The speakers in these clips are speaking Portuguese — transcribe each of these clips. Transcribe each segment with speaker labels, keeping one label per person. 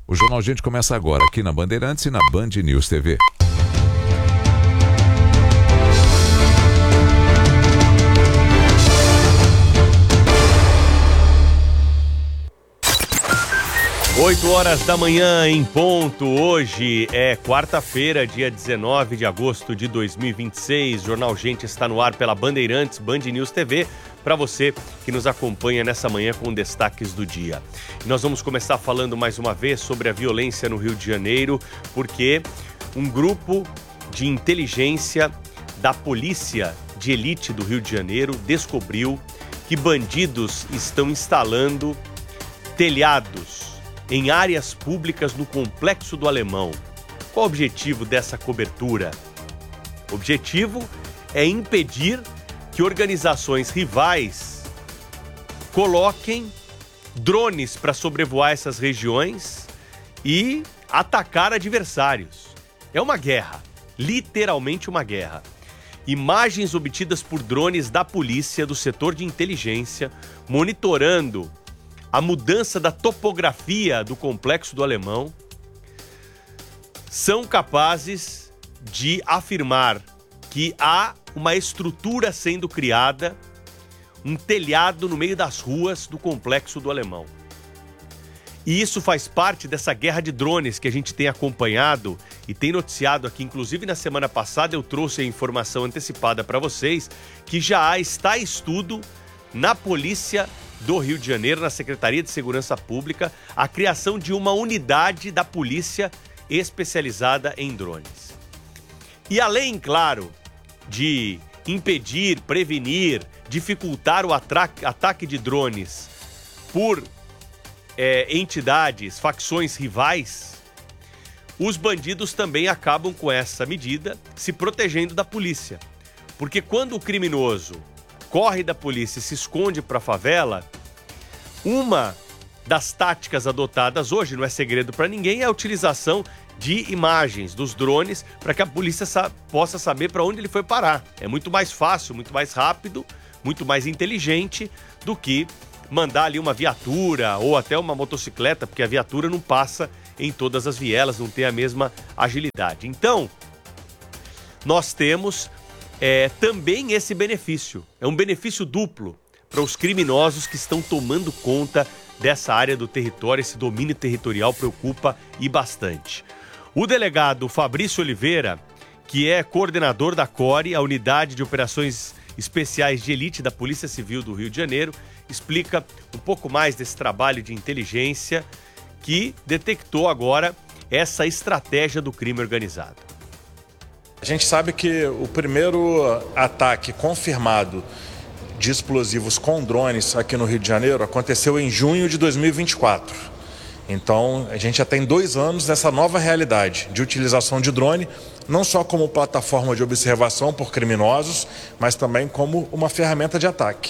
Speaker 1: O Jornal Gente começa agora aqui na Bandeirantes e na Band News TV.
Speaker 2: Oito horas da manhã em ponto. Hoje é quarta-feira, dia 19 de agosto de 2026. Jornal Gente está no ar pela Bandeirantes, Band News TV, para você que nos acompanha nessa manhã com destaques do dia. E nós vamos começar falando mais uma vez sobre a violência no Rio de Janeiro, porque um grupo de inteligência da Polícia de Elite do Rio de Janeiro descobriu que bandidos estão instalando telhados em áreas públicas no Complexo do Alemão. Qual o objetivo dessa cobertura? O objetivo é impedir que organizações rivais coloquem drones para sobrevoar essas regiões e atacar adversários. É uma guerra, literalmente uma guerra. Imagens obtidas por drones da polícia do setor de inteligência monitorando a mudança da topografia do Complexo do Alemão são capazes de afirmar que há uma estrutura sendo criada, um telhado no meio das ruas do Complexo do Alemão. E isso faz parte dessa guerra de drones que a gente tem acompanhado e tem noticiado aqui. Inclusive, na semana passada eu trouxe a informação antecipada para vocês que já está estudo na Polícia do Rio de Janeiro, na Secretaria de Segurança Pública, a criação de uma unidade da polícia especializada em drones. E além, claro, de impedir, prevenir, dificultar o ataque de drones por entidades, facções rivais, os bandidos também acabam com essa medida se protegendo da polícia. Porque quando o criminoso corre da polícia e se esconde para a favela, uma das táticas adotadas hoje, não é segredo para ninguém, é a utilização de imagens dos drones para que a polícia possa saber para onde ele foi parar. É muito mais fácil, muito mais rápido, muito mais inteligente do que mandar ali uma viatura ou até uma motocicleta, porque a viatura não passa em todas as vielas, não tem a mesma agilidade. Então, nós temos também esse benefício. É um benefício duplo para os criminosos que estão tomando conta dessa área do território. Esse domínio territorial preocupa e bastante. O delegado Fabrício Oliveira, que é coordenador da CORE, a Unidade de Operações Especiais de Elite da Polícia Civil do Rio de Janeiro, explica um pouco mais desse trabalho de inteligência que detectou agora essa estratégia do crime organizado.
Speaker 3: A gente sabe que o primeiro ataque confirmado de explosivos com drones aqui no Rio de Janeiro aconteceu em junho de 2024. Então, a gente já tem 2 anos dessa nova realidade de utilização de drone, não só como plataforma de observação por criminosos, mas também como uma ferramenta de ataque.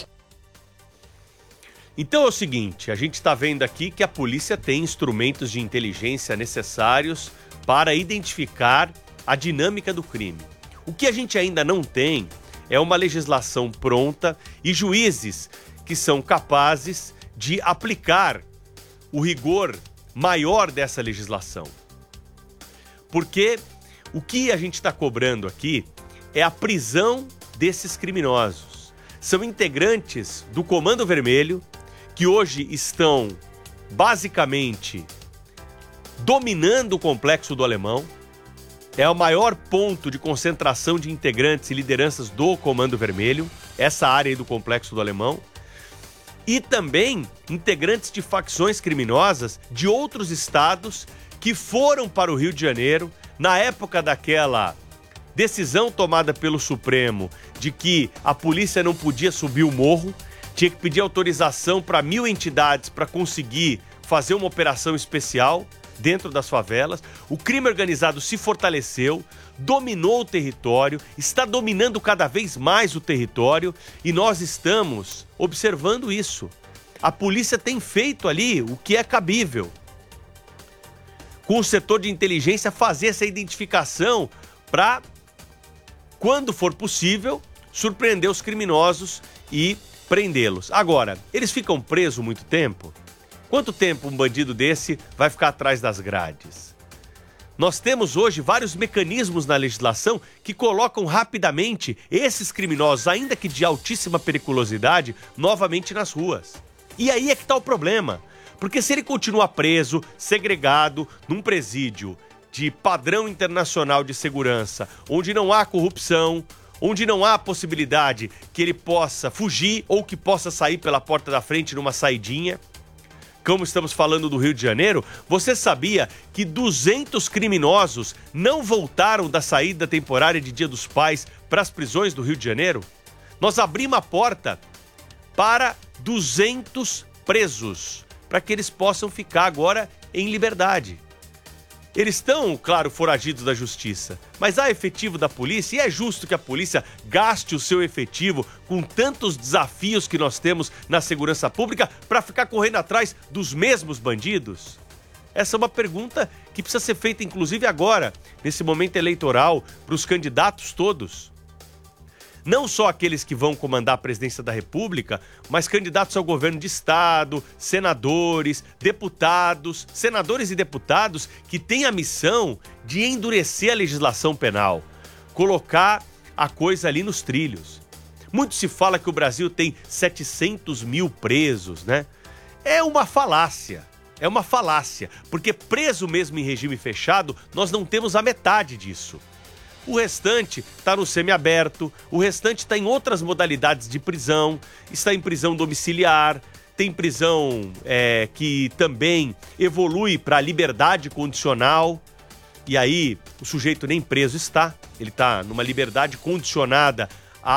Speaker 2: Então é o seguinte, a gente está vendo aqui que a polícia tem instrumentos de inteligência necessários para identificar a dinâmica do crime. O que a gente ainda não tem é uma legislação pronta e juízes que são capazes de aplicar o rigor maior dessa legislação. Porque o que a gente está cobrando aqui é a prisão desses criminosos. São integrantes do Comando Vermelho que hoje estão basicamente dominando o Complexo do Alemão. É o maior ponto de concentração de integrantes e lideranças do Comando Vermelho, essa área aí do Complexo do Alemão. E também integrantes de facções criminosas de outros estados que foram para o Rio de Janeiro na época daquela decisão tomada pelo Supremo de que a polícia não podia subir o morro, tinha que pedir autorização para 1000 entidades para conseguir fazer uma operação especial dentro das favelas. O crime organizado se fortaleceu, dominou o território, está dominando cada vez mais o território e nós estamos observando isso. A polícia tem feito ali o que é cabível, com o setor de inteligência fazer essa identificação para, quando for possível, surpreender os criminosos e prendê-los. Agora, eles ficam presos muito tempo? Quanto tempo um bandido desse vai ficar atrás das grades? Nós temos hoje vários mecanismos na legislação que colocam rapidamente esses criminosos, ainda que de altíssima periculosidade, novamente nas ruas. E aí é que está o problema. Porque se ele continua preso, segregado, num presídio de padrão internacional de segurança, onde não há corrupção, onde não há possibilidade que ele possa fugir ou que possa sair pela porta da frente numa saidinha, como estamos falando do Rio de Janeiro, você sabia que 200 criminosos não voltaram da saída temporária de Dia dos Pais para as prisões do Rio de Janeiro? Nós abrimos a porta para 200 presos, para que eles possam ficar agora em liberdade. Eles estão, claro, foragidos da justiça, mas há efetivo da polícia e é justo que a polícia gaste o seu efetivo com tantos desafios que nós temos na segurança pública para ficar correndo atrás dos mesmos bandidos? Essa é uma pergunta que precisa ser feita, inclusive agora, nesse momento eleitoral, para os candidatos todos. Não só aqueles que vão comandar a presidência da República, mas candidatos ao governo de estado, senadores, deputados, senadores e deputados que têm a missão de endurecer a legislação penal, colocar a coisa ali nos trilhos. Muito se fala que o Brasil tem 700 mil presos, né? É uma falácia, porque preso mesmo em regime fechado, nós não temos a metade disso. O restante está no semiaberto, o restante está em outras modalidades de prisão, está em prisão domiciliar, tem prisão que também evolui para a liberdade condicional, e aí o sujeito nem preso está, ele está numa liberdade condicionada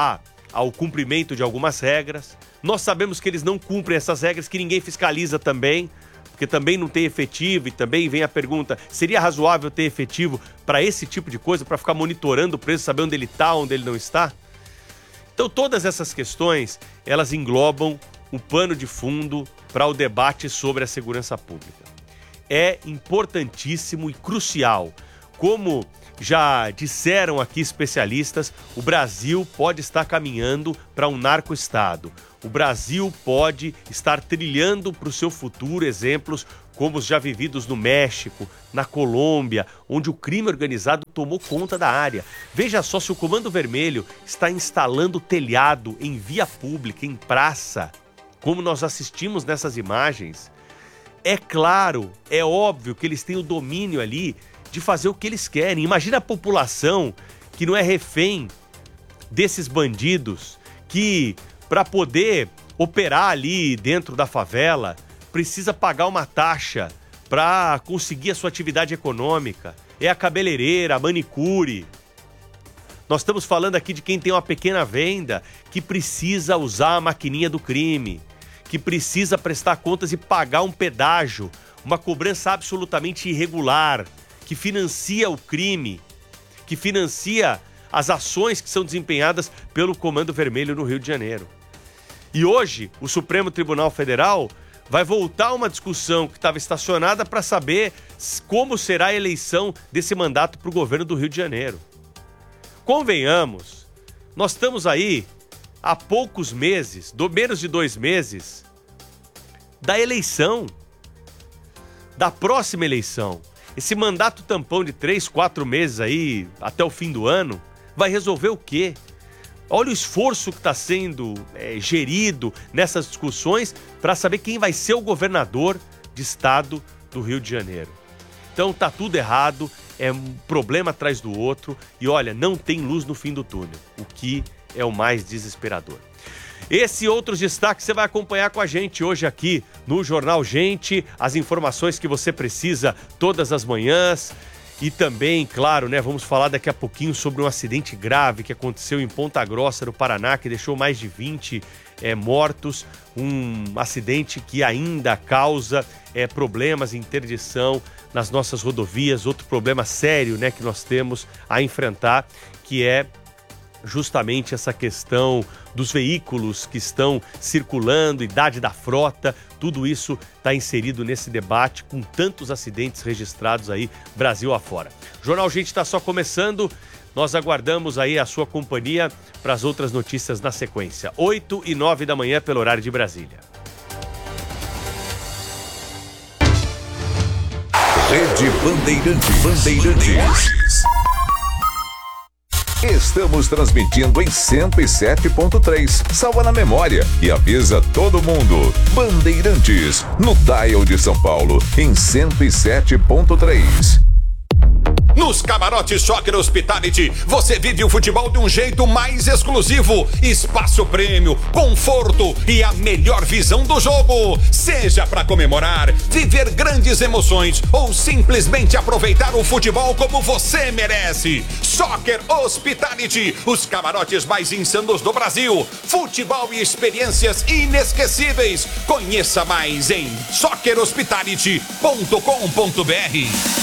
Speaker 2: ao cumprimento de algumas regras. Nós sabemos que eles não cumprem essas regras, que ninguém fiscaliza também, porque também não tem efetivo, e também vem a pergunta, seria razoável ter efetivo para esse tipo de coisa, para ficar monitorando o preso, saber onde ele está, onde ele não está? Então todas essas questões, elas englobam um pano de fundo para o debate sobre a segurança pública. É importantíssimo e crucial, como já disseram aqui especialistas, o Brasil pode estar caminhando para um narco-estado. O Brasil pode estar trilhando para o seu futuro exemplos como os já vividos no México, na Colômbia, onde o crime organizado tomou conta da área. Veja só se o Comando Vermelho está instalando telhado em via pública, em praça, como nós assistimos nessas imagens. É claro, é óbvio que eles têm o domínio ali de fazer o que eles querem. Imagina a população que não é refém desses bandidos, que para poder operar ali dentro da favela precisa pagar uma taxa para conseguir a sua atividade econômica. É a cabeleireira, a manicure. Nós estamos falando aqui de quem tem uma pequena venda, que precisa usar a maquininha do crime, que precisa prestar contas e pagar um pedágio, uma cobrança absolutamente irregular, que financia o crime, que financia as ações que são desempenhadas pelo Comando Vermelho no Rio de Janeiro. E hoje, o Supremo Tribunal Federal vai voltar a uma discussão que estava estacionada para saber como será a eleição desse mandato para o governo do Rio de Janeiro. Convenhamos, nós estamos aí há poucos meses, menos de 2 meses, da eleição, da próxima eleição. Esse mandato tampão de 3, 4 meses aí, até o fim do ano, vai resolver o quê? Olha o esforço que está sendo gerido nessas discussões para saber quem vai ser o governador de estado do Rio de Janeiro. Então tá tudo errado, é um problema atrás do outro e olha, não tem luz no fim do túnel, o que é o mais desesperador. Esse e outros destaques você vai acompanhar com a gente hoje aqui no Jornal Gente, as informações que você precisa todas as manhãs. E também, claro, né, vamos falar daqui a pouquinho sobre um acidente grave que aconteceu em Ponta Grossa, no Paraná, que deixou mais de 20 mortos. Um acidente que ainda causa problemas, interdição nas nossas rodovias. Outro problema sério, né, que nós temos a enfrentar, que é justamente essa questão dos veículos que estão circulando, idade da frota, tudo isso está inserido nesse debate com tantos acidentes registrados aí Brasil afora. O Jornal Gente está só começando, nós aguardamos aí a sua companhia para as outras notícias na sequência, 8 e 9 da manhã pelo horário de Brasília.
Speaker 1: Rede Bandeirantes. Estamos transmitindo em 107.3. Salva na memória e avisa todo mundo. Bandeirantes, no dial de São Paulo, em 107.3.
Speaker 4: Nos camarotes Soccer Hospitality, você vive o futebol de um jeito mais exclusivo. Espaço prêmio, conforto e a melhor visão do jogo. Seja para comemorar, viver grandes emoções ou simplesmente aproveitar o futebol como você merece. Soccer Hospitality, os camarotes mais insanos do Brasil. Futebol e experiências inesquecíveis. Conheça mais em soccerhospitality.com.br.